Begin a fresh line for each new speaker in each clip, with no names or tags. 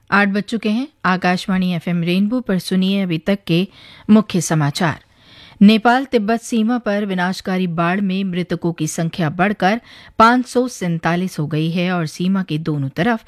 8 बज चुके हैं। आकाशवाणी एफएम रेनबो पर सुनिए अभी तक के मुख्य समाचार। नेपाल तिब्बत सीमा पर विनाशकारी बाढ़ में मृतकों की संख्या बढ़कर 547 हो गई है और सीमा के दोनों तरफ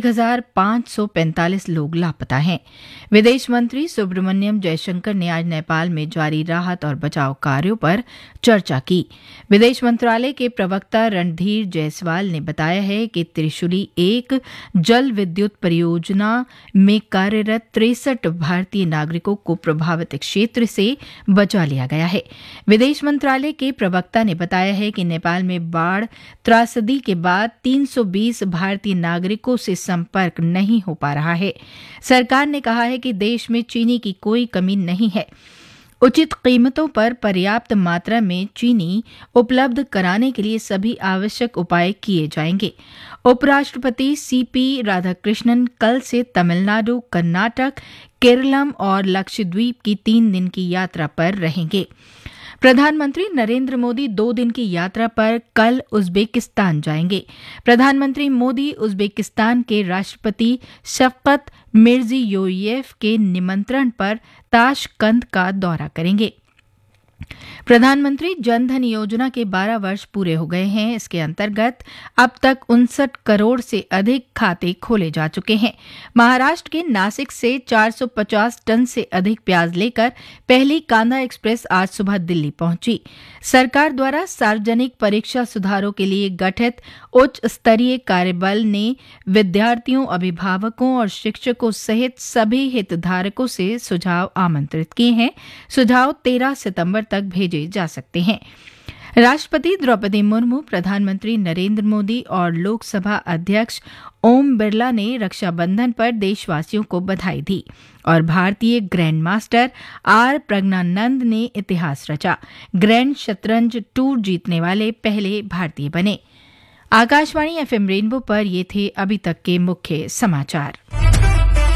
1545 लोग लापता हैं। विदेश मंत्री सुब्रमण्यम जयशंकर ने आज नेपाल में जारी राहत और बचाव कार्यों पर चर्चा की। विदेश मंत्रालय के प्रवक्ता रणधीर जायसवाल ने बताया है कि त्रिशूली 1 जल विद्युत परियोजना में कार्यरत 63 भारतीय नागरिकों को प्रभावित क्षेत्र से बचा लिया गया है। विदेश मंत्रालय के प्रवक्ता ने बताया है कि नेपाल में बाढ़ त्रासदी के बाद 320 भारतीय नागरिकों से संपर्क नहीं हो पा रहा है। सरकार ने कहा है कि देश में चीनी की कोई कमी नहीं है। उचित कीमतों पर पर्याप्त मात्रा में चीनी उपलब्ध कराने के लिए सभी आवश्यक उपाय किए जाएंगे। उपराष्ट्रपति सीपी राधाकृष्णन कल से तमिलनाडु, कर्नाटक, केरलम और लक्षद्वीप की 3 दिन की यात्रा पर रहेंगे। प्रधानमंत्री नरेंद्र मोदी 2 दिन की यात्रा पर कल उज्बेकिस्तान जाएंगे। प्रधानमंत्री मोदी उज्बेकिस्तान के राष्ट्रपति शफकत मिर्जियोयेव के निमंत्रण पर ताशकंद का दौरा करेंगे। प्रधानमंत्री जनधन योजना के 12 वर्ष पूरे हो गए हैं। इसके अंतर्गत अब तक 59 करोड़ से अधिक खाते खोले जा चुके हैं। महाराष्ट्र के नासिक से 450 टन से अधिक प्याज लेकर पहली कांदा एक्सप्रेस आज सुबह दिल्ली पहुंची। सरकार द्वारा सार्वजनिक परीक्षा सुधारों के लिए गठित उच्च स्तरीय कार्यबल ने विद्यार्थियों, अभिभावकों और शिक्षकों सहित सभी हितधारकों से सुझाव आमंत्रित किए हैं। सुझाव 13 सितंबर तक भेजे जा सकते हैं। राष्ट्रपति द्रौपदी मुर्मू, प्रधानमंत्री नरेंद्र मोदी और लोकसभा अध्यक्ष ओम बिरला ने रक्षाबंधन पर देशवासियों को बधाई दी और भारतीय ग्रैंड मास्टर आर प्रज्ञानंद ने इतिहास रचा। ग्रैंड शतरंज टूर जीतने वाले पहले भारतीय बने। आकाशवाणी एफएम रेनबो पर ये थे अभी तक के मुख्य समाचार।